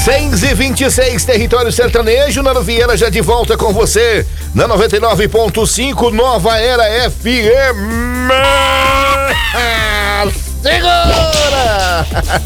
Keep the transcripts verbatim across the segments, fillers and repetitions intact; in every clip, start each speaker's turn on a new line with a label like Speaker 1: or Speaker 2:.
Speaker 1: seis e vinte e seis, Território Sertanejo, Nando Viana já de volta com você na noventa e nove ponto cinco, Nova Era F M. Segura!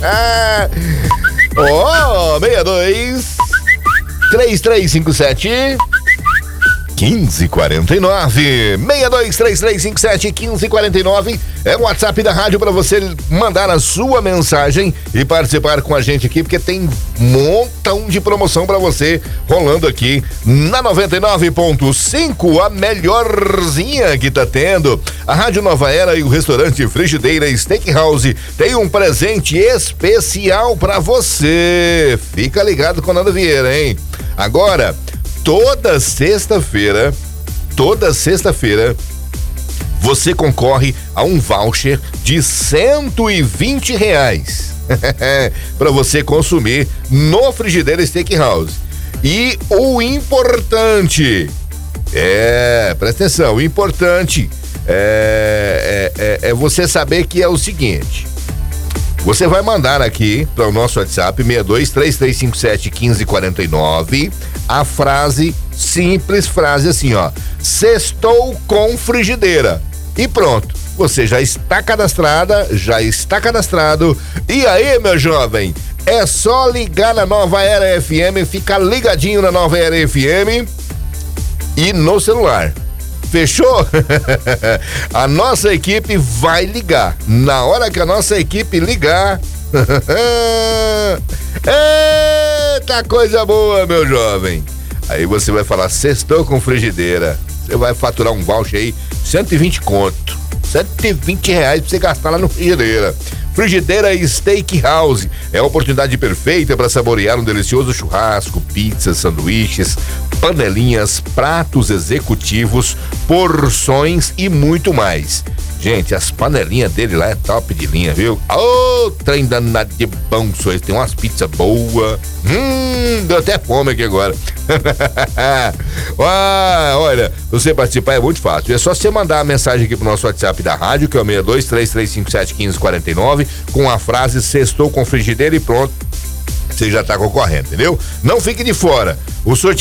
Speaker 1: Ó, oh, seis dois três três cinco sete quinze quarenta e nove. seis dois três três cinco sete quinze quarenta e nove é o WhatsApp da rádio para você mandar a sua mensagem e participar com a gente aqui, porque tem um montão de promoção para você rolando aqui na noventa e nove ponto cinco, a melhorzinha que tá tendo. A Rádio Nova Era e o restaurante Frigideira Steakhouse tem um presente especial para você. Fica ligado com o Nando Vieira, hein? Agora, toda sexta-feira, toda sexta-feira, você concorre a um voucher de cento e vinte reais para você consumir no Frigideira Steakhouse. E o importante, é, presta atenção, o importante é, é, é, é você saber que é o seguinte: você vai mandar aqui para o nosso WhatsApp seis dois três três cinco sete quinze quarenta e nove a frase simples, frase assim, ó: sextou com frigideira. E pronto, você já está cadastrada, já está cadastrado. E aí, meu jovem, é só ligar na Nova Era F M, ficar ligadinho na Nova Era F M e no celular. Fechou? A nossa equipe vai ligar. Na hora que a nossa equipe ligar, eita coisa boa, meu jovem. Aí você vai falar: sextou com frigideira. Você vai faturar um voucher aí, cento e vinte conto. cento e vinte reais pra você gastar lá no Frigideira. Frigideira Steakhouse é a oportunidade perfeita para saborear um delicioso churrasco, pizzas, sanduíches, panelinhas, pratos executivos, porções e muito mais. Gente, as panelinhas dele lá é top de linha, viu? Ô, oh, trem danado de bom, só tem umas pizzas boas. Hum, deu até fome aqui agora. Ah, olha, você participar é muito fácil. É só você mandar a mensagem aqui pro nosso WhatsApp da rádio, que é o seis dois três três cinco sete quinze quarenta e nove, com a frase sextou com frigideira e pronto. Você já tá concorrendo, entendeu? Não fique de fora. O sorteio